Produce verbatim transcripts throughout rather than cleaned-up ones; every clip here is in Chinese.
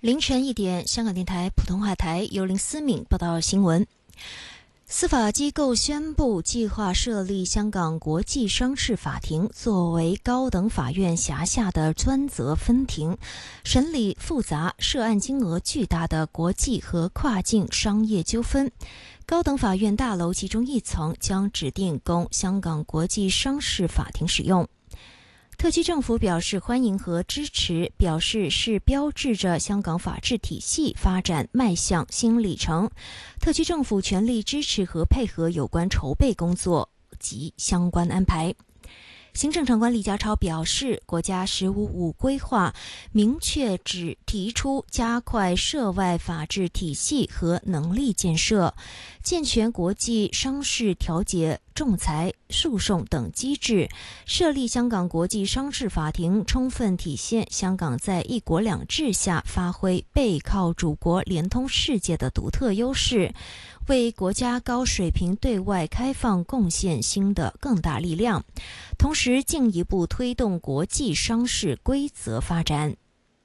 凌晨一点，香港电台普通话台由林思敏报道新闻。司法机构宣布计划设立香港国际商事法庭，作为高等法院辖下的专责分庭，审理复杂、涉案金额巨大的国际和跨境商业纠纷。高等法院大楼其中一层将指定供香港国际商事法庭使用。特区政府表示欢迎和支持，表示是标志着香港法治体系发展迈向新里程。特区政府全力支持和配合有关筹备工作及相关安排。行政长官李家超表示，国家“十五五”规划明确指提出加快涉外法治体系和能力建设，健全国际商事调解、仲裁、诉讼等机制，设立香港国际商事法庭，充分体现香港在一国两制下发挥背靠祖国、连通世界的独特优势，为国家高水平对外开放贡献新的更大力量，同时进一步推动国际商事规则发展。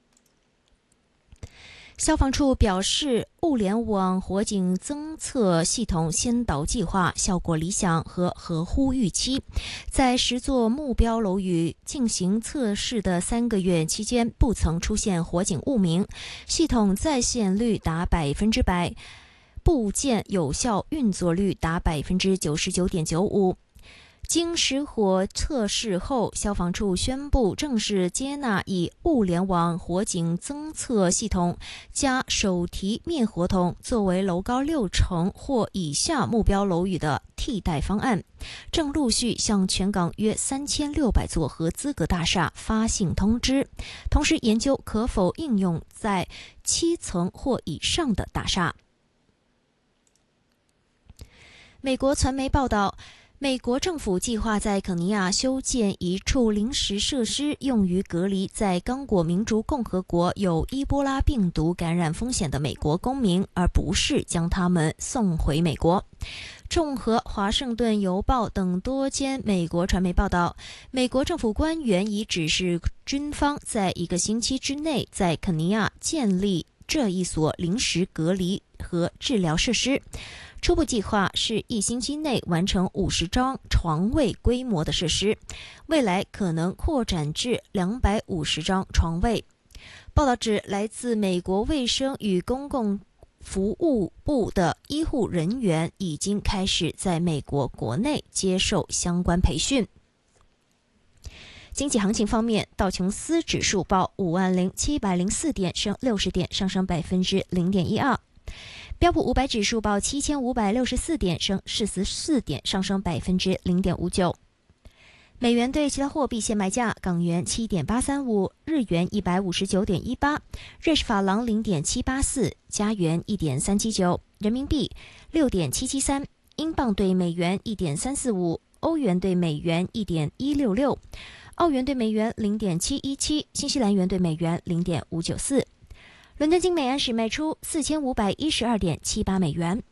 消防处表示，物联网火警侦测系统先导计划效果理想和合乎预期，在十座目标楼宇进行测试的三个月期间，不曾出现火警误鸣，系统在线率达百分之百，部件有效运作率达百分之九十九点九五。经实火测试后，消防处宣布正式接纳以物联网火警侦测系统加手提灭火筒作为楼高六层或以下目标楼宇的替代方案，正陆续向全港约三千六百座合资格大厦发信通知，同时研究可否应用在七层或以上的大厦。美国传媒报道，美国政府计划在肯尼亚修建一处临时设施，用于隔离在刚果民主共和国有伊波拉病毒感染风险的美国公民，而不是将他们送回美国。综合华盛顿邮报等多间美国传媒报道，美国政府官员已指示军方在一个星期之内在肯尼亚建立这一所临时隔离和治疗设施。初步计划是一星期内完成五十张床位规模的设施，未来可能扩展至两百五十张床位。报道指，来自美国卫生与公共服务部的医护人员已经开始在美国国内接受相关培训。经济行情方面，道琼斯指数报五万零七百零四点，升六十点，上升百分之零点一二。标普五百指数报七千五百六十四点，升四十四点，上升百分之零点五九。美元对其他货币现卖价：港元七点八三五，日元一百五十九点一八，瑞士法郎零点七八四，加元一点三七九，人民币六点七七三，英镑对美元一点三四五，欧元对美元一点一六六，澳元对美元零点七一七，新西兰元对美元零点五九四。伦敦金每安士卖出四千五百一十二点七八美元，